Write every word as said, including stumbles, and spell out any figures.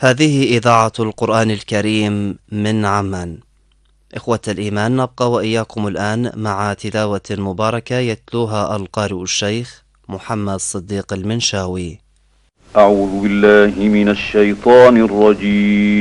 هذه إذاعة القرآن الكريم من عمان. إخوة الإيمان، نبقى وإياكم الآن مع تلاوة مباركة يتلوها القارئ الشيخ محمد صديق المنشاوي. أعوذ بالله من الشيطان الرجيم.